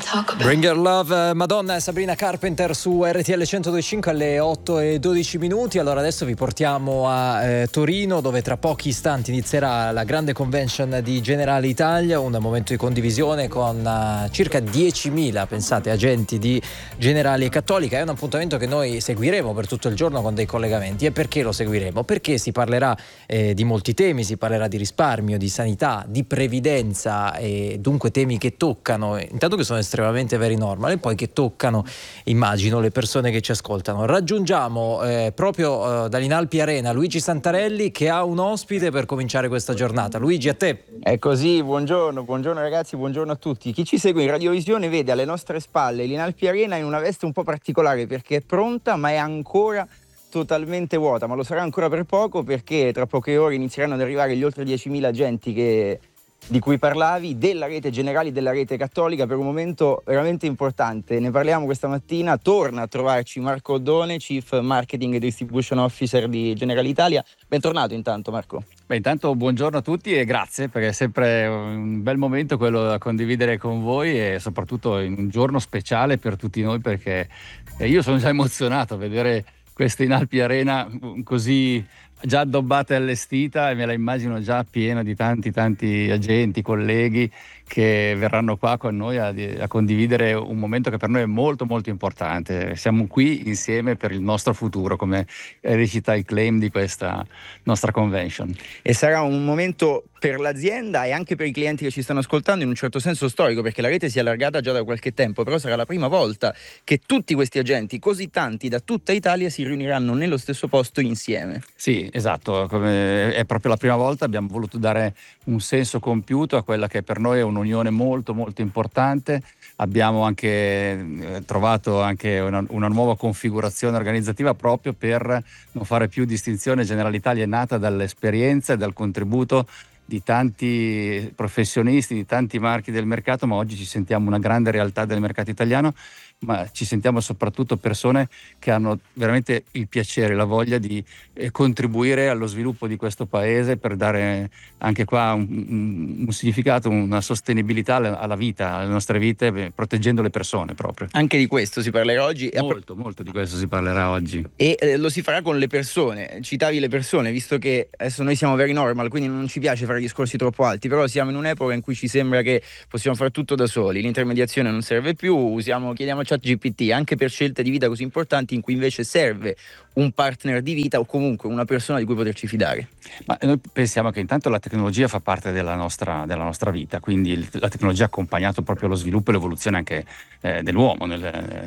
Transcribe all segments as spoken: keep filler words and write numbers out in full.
Bring Your Love, Madonna e Sabrina Carpenter su R T L centodue e cinque alle otto e dodici minuti. Allora adesso vi portiamo a eh, Torino, dove tra pochi istanti inizierà la grande convention di Generali Italia, un momento di condivisione con uh, circa diecimila, pensate, agenti di Generali e Cattolica. È un appuntamento che noi seguiremo per tutto il giorno con dei collegamenti. E perché lo seguiremo? Perché si parlerà eh, di molti temi, si parlerà di risparmio, di sanità, di previdenza, e dunque temi che toccano, intanto che sono estremamente very normal, e poi che toccano, immagino, le persone che ci ascoltano. Raggiungiamo eh, proprio eh, dall'Inalpi Arena Luigi Santarelli, che ha un ospite per cominciare questa giornata. Luigi, a te. È così, buongiorno, buongiorno ragazzi, buongiorno a tutti. Chi ci segue in radiovisione vede alle nostre spalle l'Inalpi Arena in una veste un po' particolare, perché è pronta ma è ancora totalmente vuota, ma lo sarà ancora per poco, perché tra poche ore inizieranno ad arrivare gli oltre diecimila agenti che di cui parlavi, della rete Generali, della rete Cattolica, per un momento veramente importante. Ne parliamo questa mattina. Torna a trovarci Marco Oddone, Chief Marketing e Distribution Officer di Generali Italia. Bentornato intanto, Marco. Beh, intanto buongiorno a tutti e grazie, perché è sempre un bel momento quello da condividere con voi, e soprattutto in un giorno speciale per tutti noi, perché io sono già emozionato a vedere questa Inalpi Arena così già addobbata e allestita, e me la immagino già piena di tanti tanti agenti, colleghi che verranno qua con noi a, a condividere un momento che per noi è molto molto importante. Siamo qui insieme per il nostro futuro, come recita il claim di questa nostra convention. E sarà un momento per l'azienda e anche per i clienti che ci stanno ascoltando in un certo senso storico, perché la rete si è allargata già da qualche tempo, però sarà la prima volta che tutti questi agenti, così tanti da tutta Italia, si riuniranno nello stesso posto insieme. Sì, esatto, come è proprio la prima volta. Abbiamo voluto dare un senso compiuto a quella che per noi è un'unione molto molto importante. Abbiamo anche eh, trovato anche una, una nuova configurazione organizzativa proprio per non fare più distinzione. Generali Italia è nata dall'esperienza e dal contributo di tanti professionisti, di tanti marchi del mercato, ma oggi ci sentiamo una grande realtà del mercato italiano, ma ci sentiamo soprattutto persone che hanno veramente il piacere, la voglia di eh, contribuire allo sviluppo di questo paese, per dare anche qua un, un, un significato, una sostenibilità alla, alla vita, alle nostre vite, beh, proteggendo le persone proprio. Anche di questo si parlerà oggi. Molto, molto di questo si parlerà oggi. E eh, lo si farà con le persone. Citavi le persone, visto che adesso noi siamo very normal, quindi non ci piace fare discorsi troppo alti, però siamo in un'epoca in cui ci sembra che possiamo fare tutto da soli, l'intermediazione non serve più, usiamo, chiediamo a ChatGPT anche per scelte di vita così importanti, in cui invece serve un partner di vita o comunque una persona di cui poterci fidare. Ma noi pensiamo che intanto la tecnologia fa parte della nostra, della nostra vita, quindi il, la tecnologia ha accompagnato proprio lo sviluppo e l'evoluzione anche eh, dell'uomo nel,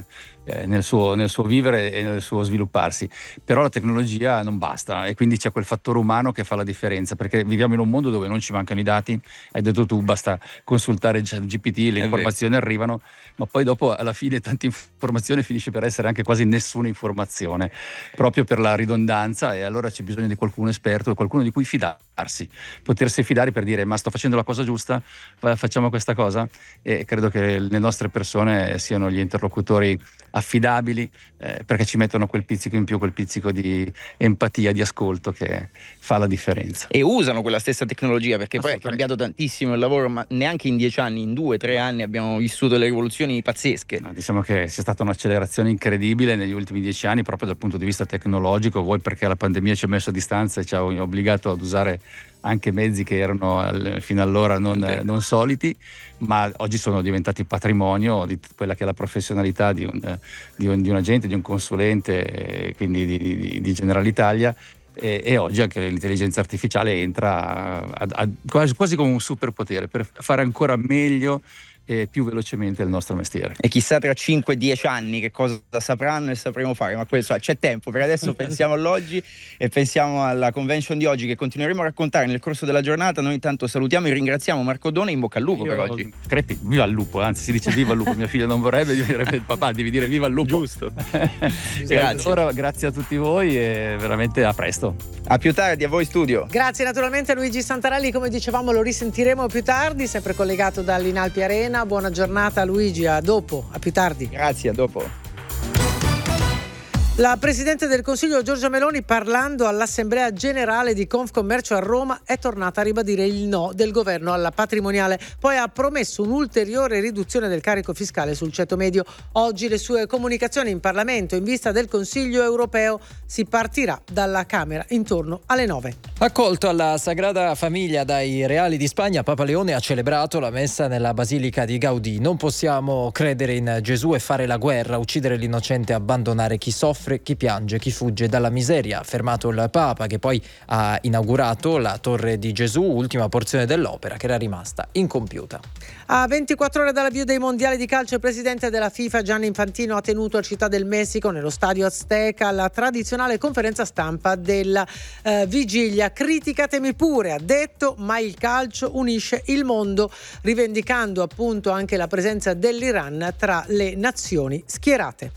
eh, nel, suo, nel suo vivere e nel suo svilupparsi. Però la tecnologia non basta, e quindi c'è quel fattore umano che fa la differenza, perché viviamo in un mondo dove non ci mancano i dati. Hai detto tu, basta consultare G P T, le informazioni arrivano, ma poi dopo alla fine tanta informazione finisce per essere anche quasi nessuna informazione, proprio per la ridondanza, e allora c'è bisogno di qualcuno esperto, qualcuno di cui fidarsi, potersi fidare per dire: ma sto facendo la cosa giusta, facciamo questa cosa. E credo che le nostre persone siano gli interlocutori affidabili, eh, perché ci mettono quel pizzico in più, quel pizzico di empatia, di ascolto che fa la differenza. E usano quella stessa tecnologia, perché poi è cambiato tantissimo il lavoro, ma neanche in dieci anni, in due, tre anni abbiamo vissuto le rivoluzioni pazzesche. No, diciamo che c'è stata un'accelerazione incredibile negli ultimi dieci anni, proprio dal punto di vista tecnologico, vuoi perché la pandemia ci ha messo a distanza e ci ha obbligato ad usare anche mezzi che erano fino allora non, eh, non soliti, ma oggi sono diventati patrimonio di quella che è la professionalità di un, di un, di un agente, di un consulente, quindi di, di, di Generali Italia. E, e oggi anche l'intelligenza artificiale entra a, a, quasi, quasi come un superpotere per fare ancora meglio e più velocemente il nostro mestiere. E chissà tra cinque dieci anni che cosa sapranno e sapremo fare, ma questo c'è tempo. Per adesso pensiamo all'oggi e pensiamo alla convention di oggi, che continueremo a raccontare nel corso della giornata. Noi intanto salutiamo e ringraziamo Marco Oddone, in bocca al lupo. Io per oggi. Crepi, viva il lupo, anzi si dice viva il lupo. Mia figlia non vorrebbe, direbbe papà devi dire viva il lupo. Giusto. Grazie. Allora, grazie a tutti voi e veramente a presto. A più tardi, a voi studio. Grazie naturalmente a Luigi Santarelli, come dicevamo lo risentiremo più tardi, sempre collegato dall'Inalpi Arena. Buona giornata Luigi, a dopo, a più tardi. Grazie, a dopo. La Presidente del Consiglio Giorgia Meloni, parlando all'Assemblea Generale di Confcommercio a Roma, è tornata a ribadire il no del governo alla patrimoniale. Poi ha promesso un'ulteriore riduzione del carico fiscale sul ceto medio. Oggi le sue comunicazioni in Parlamento in vista del Consiglio europeo. Si partirà dalla Camera intorno alle nove. Accolto alla Sagrada Famiglia dai reali di Spagna, Papa Leone ha celebrato la messa nella Basilica di Gaudì. Non possiamo credere in Gesù e fare la guerra, uccidere l'innocente, abbandonare chi soffre, chi piange, chi fugge dalla miseria, ha affermato il Papa, che poi ha inaugurato la Torre di Gesù, ultima porzione dell'opera che era rimasta incompiuta. A ventiquattro ore dall'avvio dei mondiali di calcio, il presidente della FIFA Gianni Infantino ha tenuto a Città del Messico, nello stadio Azteca, la tradizionale conferenza stampa della eh, vigilia. Criticatemi pure, ha detto, ma il calcio unisce il mondo, rivendicando appunto anche la presenza dell'Iran tra le nazioni schierate.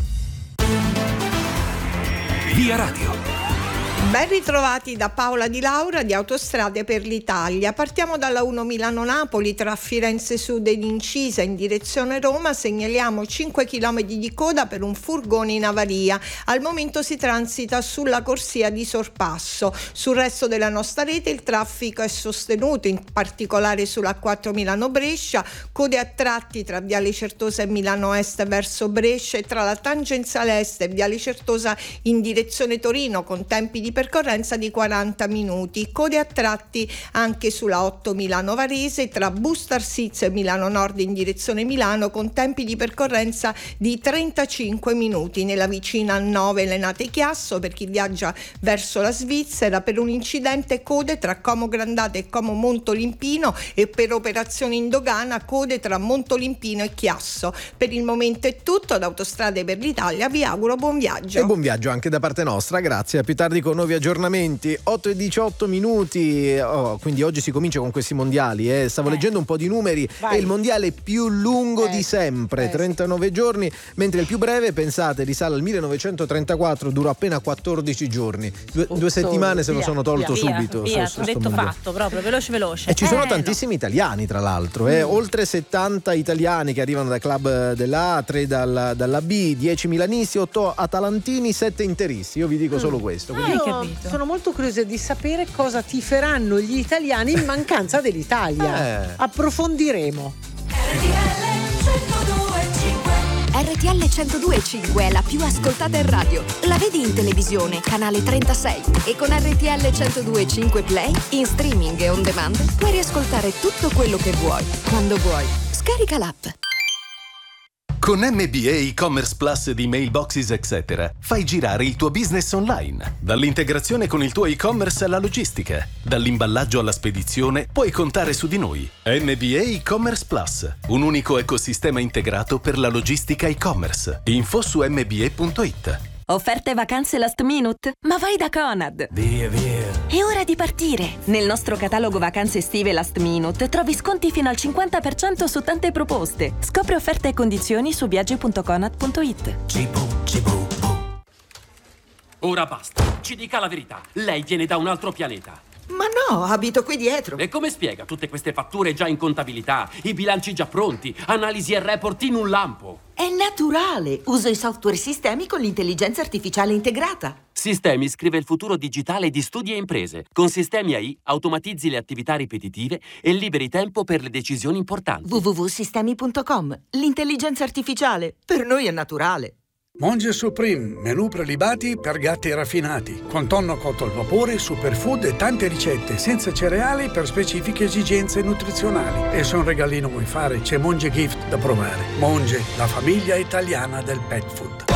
Via Radio. Ben ritrovati da Paola Di Laura di Autostrade per l'Italia. Partiamo dalla uno Milano-Napoli tra Firenze Sud ed Incisa in direzione Roma. Segnaliamo cinque chilometri di coda per un furgone in avaria. Al momento si transita sulla corsia di sorpasso. Sul resto della nostra rete il traffico è sostenuto, in particolare sulla A quattro Milano-Brescia, code a tratti tra Viale Certosa e Milano Est verso Brescia e tra la tangenziale est e Viale Certosa in direzione Torino, con tempi di percorrenza di quaranta minuti. Code a tratti anche sulla otto Milano Varese tra Busto Arsizio e Milano Nord in direzione Milano, con tempi di percorrenza di trentacinque minuti. Nella vicina nove Lenate Chiasso per chi viaggia verso la Svizzera, per un incidente code tra Como Grandate e Como Montolimpino, e per operazioni in dogana code tra Montolimpino e Chiasso. Per il momento è tutto. Da Autostrade per l'Italia vi auguro buon viaggio. E buon viaggio anche da parte nostra, grazie. A più tardi con nuovi aggiornamenti. Otto e diciotto minuti, oh, quindi oggi si comincia con questi mondiali, eh. stavo eh. leggendo un po' di numeri. Vai. È il mondiale più lungo eh. di sempre, eh. trentanove giorni, mentre il più breve, pensate, risale al millenovecentotrentaquattro, durò appena quattordici giorni, due, due settimane se via, lo sono tolto via, subito. Via, so, detto fatto, proprio veloce veloce. E ci eh, sono no. tantissimi italiani, tra l'altro, eh. mm. oltre settanta italiani che arrivano dal club dell'A, tre dalla, dalla B, dieci milanisti, otto atalantini, sette interisti. Io vi dico mm. solo questo. Quindi... Io sono molto curiosa di sapere cosa tiferanno gli italiani in mancanza dell'Italia. Eh. Approfondiremo. R T L centodue e cinque è la più ascoltata in radio. La vedi in televisione, canale trentasei, e con R T L centodue e cinque Play, in streaming e on demand, puoi riascoltare tutto quello che vuoi, quando vuoi. Scarica l'app. Con M B A E-Commerce Plus di Mailboxes Etc. fai girare il tuo business online. Dall'integrazione con il tuo e-commerce alla logistica, dall'imballaggio alla spedizione, puoi contare su di noi. M B A E-Commerce Plus, un unico ecosistema integrato per la logistica e-commerce. Info su m b a punto i t. Offerte vacanze last minute? Ma vai da Conad! Via, via! È ora di partire! Nel nostro catalogo vacanze estive last minute trovi sconti fino al cinquanta per cento su tante proposte. Scopri offerte e condizioni su viaggi punto conad punto i t. Ora basta, ci dica la verità. Lei viene da un altro pianeta. Ma no, abito qui dietro. E come spiega tutte queste fatture già in contabilità, i bilanci già pronti, analisi e report in un lampo? È naturale, uso i software sistemi con l'intelligenza artificiale integrata. Sistemi scrive il futuro digitale di studi e imprese. Con Sistemi A I automatizzi le attività ripetitive e liberi tempo per le decisioni importanti. w w w punto sistemi punto com. L'intelligenza artificiale per noi è naturale. Monge Supreme, menù prelibati per gatti raffinati, con tonno cotto al vapore, superfood e tante ricette senza cereali per specifiche esigenze nutrizionali. E se un regalino vuoi fare, c'è Monge Gift da provare. Monge, la famiglia italiana del pet food.